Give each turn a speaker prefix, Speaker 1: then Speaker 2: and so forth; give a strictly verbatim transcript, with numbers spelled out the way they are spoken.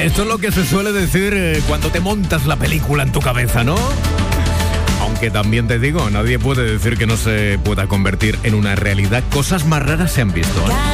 Speaker 1: Esto es lo que se suele decir eh, cuando te montas la película en tu cabeza, ¿no? Aunque también te digo, nadie puede decir que no se pueda convertir en una realidad. Cosas más raras se han visto, ¿eh?